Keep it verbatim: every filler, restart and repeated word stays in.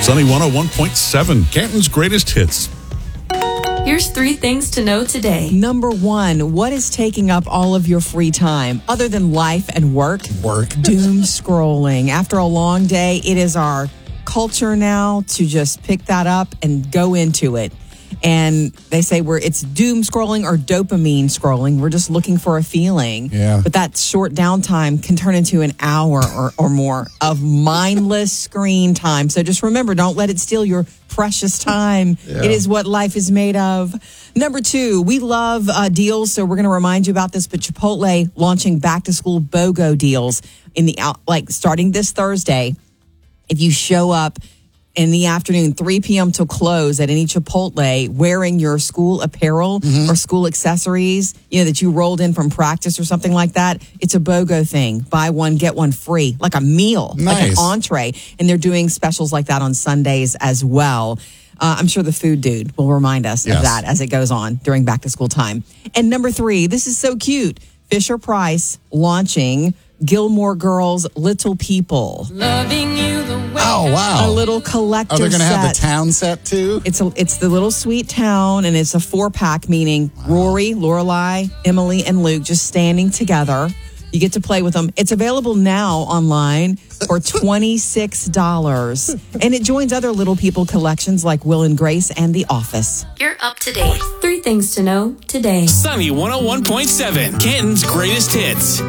Sunny one oh one point seven, Canton's greatest hits. Here's three things to know today. Number one, what is taking up all of your free time other than life and work? Work. Doom scrolling. After a long day, it is our culture now to just pick that up and go into it. And they say we're it's doom scrolling or dopamine scrolling. We're just looking for a feeling. Yeah. But that short downtime can turn into an hour or, or more of mindless screen time. So just remember, don't let it steal your precious time. Yeah. It is what life is made of. Number two, we love uh, deals, so we're going to remind you about this. But Chipotle launching back to school BOGO deals in the out, like starting this Thursday. If you show up in the afternoon, three p.m. till close at any Chipotle, wearing your school apparel mm-hmm. or school accessories, you know, that you rolled in from practice or something like that, it's a BOGO thing. Buy one, get one free, like a meal, nice. Like an entree. And they're doing specials like that on Sundays as well. Uh, I'm sure the food dude will remind us yes. of that as it goes on during back to school time. And number three, this is so cute. Fisher Price launching Gilmore Girls Little People. Loving you the way Oh, wow. A little collector Are they going to set. have the town set too? It's a, it's the little sweet town, and it's a four-pack, meaning wow. Rory, Lorelai, Emily, and Luke just standing together. You get to play with them. It's available now online for twenty-six dollars. And it joins other Little People collections like Will and Grace and The Office. You're up to date. Three things to know today. Sunny one oh one point seven, Canton's greatest hits.